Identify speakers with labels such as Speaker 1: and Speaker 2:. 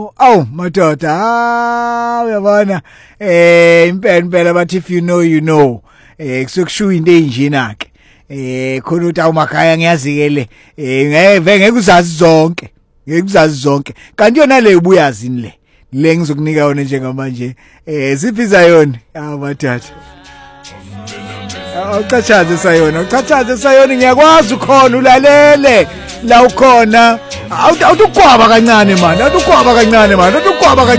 Speaker 1: Awu madoda uyabona impela bathi if you know you know kusokushuya into enjena ke khona uthi awumakhaya ngiyazikele ngeke uzazi zonke kanti yona le ubuyazini le ngizokunika yona njengamanje siphiza yona madoda uchachaze sayona ngiyakwazi ukhona ulalele la ukhona awutukwaba kancane man